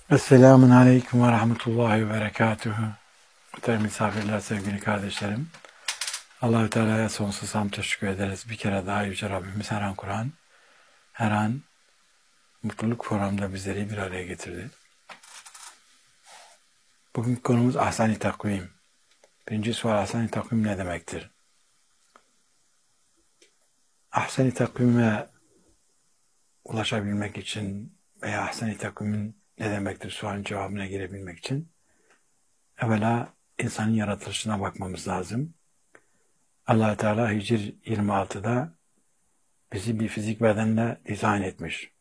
Esselamun Aleyküm ve Rahmetullahi ve Berekatuhu. Muhterem misafirler, sevgili kardeşlerim. Allah-u Teala'ya sonsuz hamd teşekkür ederiz. Bir kere daha Yüce Rabbimiz her an Kur'an, her an mutluluk programında bizleri bir araya getirdi. Bugünkü konumuz Ahsen-i Takvim. Birinci sual, Ahsen-i Takvim ne demektir? Ahsen-i Takvim'e ulaşabilmek için veya Ahsen-i Takvim'in ne demektir sualin cevabına girebilmek için evvela insanın yaratılışına bakmamız lazım. Allah Teala Hicr 26'da bizi bir fizik bedenle dizayn etmiş.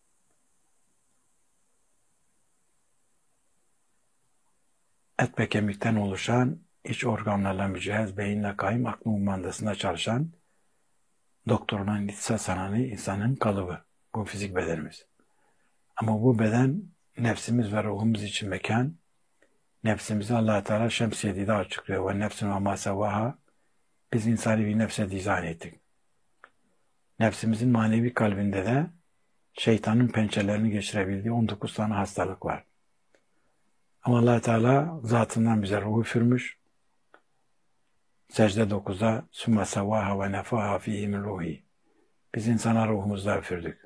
Et ve kemikten oluşan, iç organlarla mücehhez, beyinle kaim, aklı umandasında çalışan, doktorunun ihtisas sananı insanın kalıbı. Bu fizik bedenimiz. Ama bu beden nefsimiz ve ruhumuz için mekan. Nefsimizi Allah Teala Şems 7'de açıklıyor. Ve nefsin ve masavaha. Biz insani bir nefse dizayn ettik. Nefsimizin manevi kalbinde de şeytanın pençelerini geçirebildiği 19 tane hastalık var. Ama Allah Teala zatından bize ruhu üfürmüş. Secde 9'da sümme sevvaha ve nefaha fihi min ruhi. Biz insana ruhumuzla üfürdük.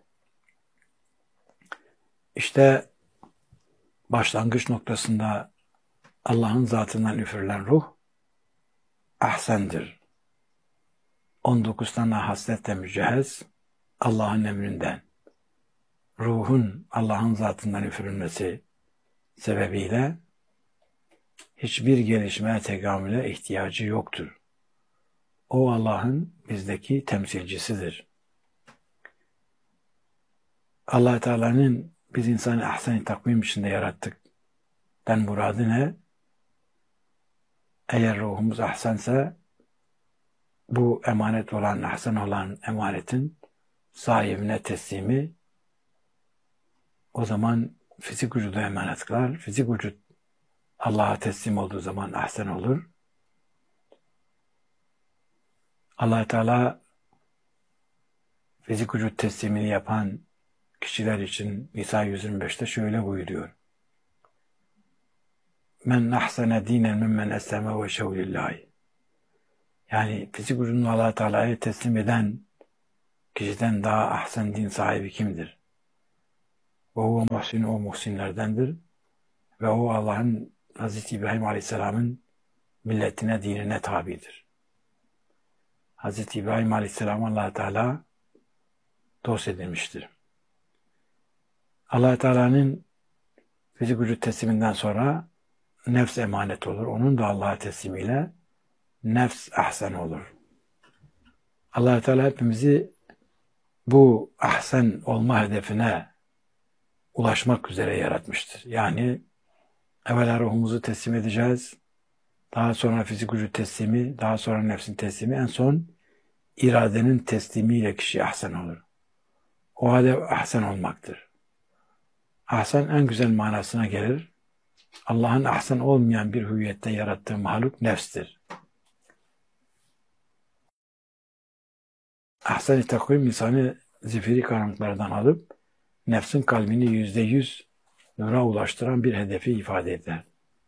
İşte başlangıç noktasında Allah'ın zatından üfürülen ruh ahsendir. 19 tane hasletle mücehhez Allah'ın emrinden. Ruhun Allah'ın zatından üfürülmesi sebebiyle hiçbir gelişmeye, tekamüle ihtiyacı yoktur. O Allah'ın bizdeki temsilcisidir. Allah Teala'nın biz insanı ahsen-i takvim içinde yarattık. Den muradı ne? Eğer ruhumuz ahsense bu emanet olan, ahsen olan emanetin sahibine teslimi o zaman fizik vücuda emanet kılar. Fizik vücut Allah'a teslim olduğu zaman ahsen olur. Allah Teala fizik vücut teslimini yapan kişiler için Nisa 125'te şöyle buyuruyor. Men ahsene dinen mimmen esleme ve şevlillahi. Yani fizik vücudunu Allah Teala'ya teslim eden kişiden daha ahsen din sahibi kimdir? O muhsin, o muhsinlerdendir. Ve o Allah'ın Hazreti İbrahim Aleyhisselam'ın milletine, dinine tabidir. Hazreti İbrahim Aleyhisselam Allah Teala dost edilmiştir. Allah Teala'nın fizik vücut tesliminden sonra nefs emanet olur. Onun da Allah'a teslimiyle nefs ahsen olur. Allah Teala hepimizi bu ahsen olma hedefine ulaşmak üzere yaratmıştır. Yani evvela ruhumuzu teslim edeceğiz. Daha sonra fizik vücut teslimi, daha sonra nefsin teslimi, en son iradenin teslimiyle kişi ahsen olur. O halde ahsen olmaktır. Ahsen en güzel manasına gelir. Allah'ın ahsen olmayan bir hüviyette yarattığı mahluk nefstir. Ahsen-i takvim insanı zifiri karanlıklardan alıp nefsin kalbini %100 nura ulaştıran bir hedefi ifade eder.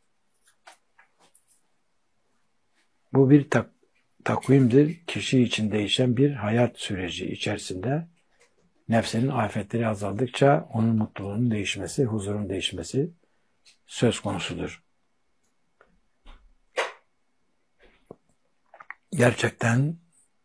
Bu bir takvimdir. Kişi için değişen bir hayat süreci içerisinde nefsinin afetleri azaldıkça onun mutluluğunun değişmesi, huzurun değişmesi söz konusudur. Gerçekten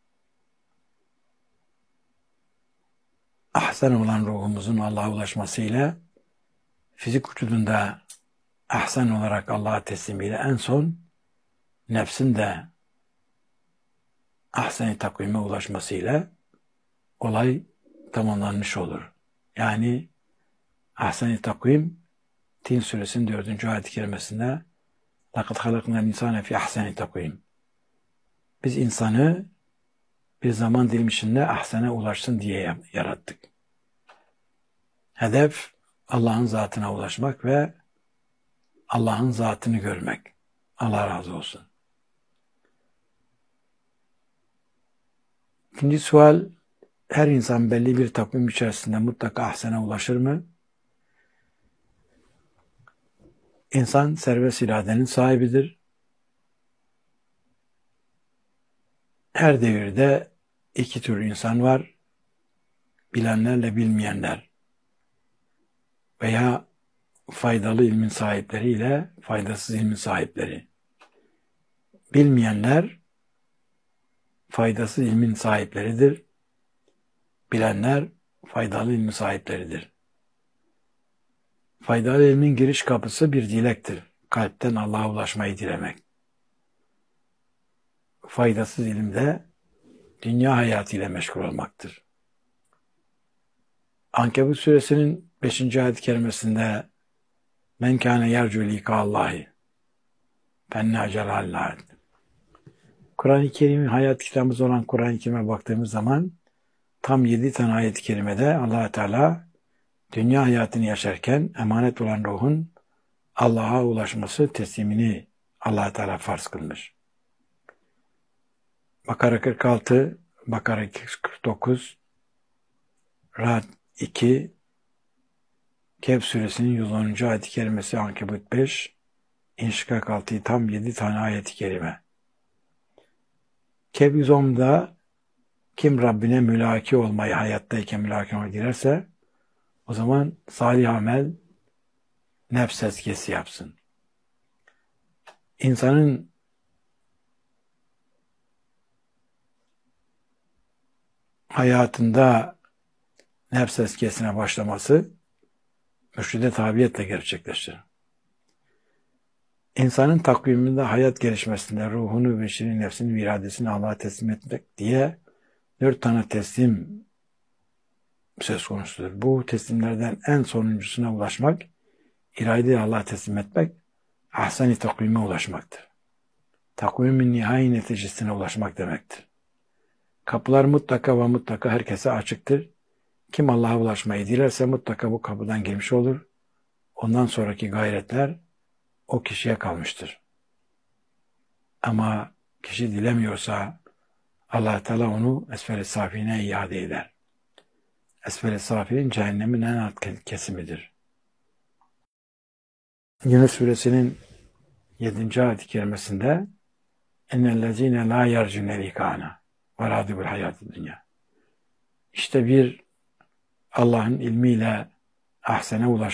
ahsen olan ruhumuzun Allah'a ulaşmasıyla fizik vücudunda ahsen olarak Allah'a teslimiyle en son nefsin de ahsen-i takvime ulaşmasıyla olay tamamlanmış olur. Yani ahsen-i takvim Tin suresinin 4. ayet-i kerimesinde لَقَدْ خَلَقْنَا الْاِنْسَانَ فِي ahsen-i takvim. Biz insanı bir zaman dilimi içinde ahsene ulaşsın diye yarattık. Hedef Allah'ın zatına ulaşmak ve Allah'ın zatını görmek. Allah razı olsun. İkinci sual, her insan belli bir takvim içerisinde mutlaka ahsene ulaşır mı? İnsan serbest iradenin sahibidir. Her devirde iki tür insan var. Bilenlerle bilmeyenler veya faydalı ilmin sahipleriyle faydasız ilmin sahipleri. Bilmeyenler faydasız ilmin sahipleridir. Bilenler faydalı ilmin sahipleridir. Faydalı ilmin giriş kapısı bir dilektir. Kalpten Allah'a ulaşmayı dilemek. Faydasız ilim de dünya hayatıyla meşgul olmaktır. Ankebut suresinin 5. ayet-i kerimesinde men kâne yercu likâllâhi fenne acelâllâhi. Kur'an-ı Kerim'in hayat kitabımız olan Kur'an-ı Kerim'e baktığımız zaman tam 7 tane ayet-i kerimede Allah Teala dünya hayatını yaşarken emanet olan ruhun Allah'a ulaşması teslimini Allah Teala farz kılmış. Bakara 46, Bakara 249, Ra'd 2, Kehf suresinin 110. ayet-i kerimesi, Ankebut 5, İnşikak 6'yı tam 7 tane ayet-i kerime. Kehf 110'da kim Rabbine mülaki olmayı, hayattayken mülaki olmayı dilerse o zaman salih amel nefs tezkiyesi yapsın. İnsanın hayatında nefs tezkiyesine başlaması mürşide tabiyetle gerçekleşir. İnsanın takviminde hayat gelişmesinde ruhunu, beşeri nefsini ve iradesini Allah'a teslim etmek diye 4 tane teslim söz konusudur. Bu teslimlerden en sonuncusuna ulaşmak, iradeyi Allah'a teslim etmek, ahsen-i takvime ulaşmaktır. Takvimin nihai neticesine ulaşmak demektir. Kapılar mutlaka ve mutlaka herkese açıktır. Kim Allah'a ulaşmayı dilerse mutlaka bu kapıdan girmiş olur. Ondan sonraki gayretler o kişiye kalmıştır. Ama kişi dilemiyorsa Allah Teala onu esfel-i safine iade eder. Esfel-i safilin cehennemin en alt kesimidir. Yunus suresinin 7. ayet-i kerimesinde ennellezine la yercune likâna ve râdibul hayâtı dünya. İşte bir Allah'ın ilmiyle ahsene ulaşmak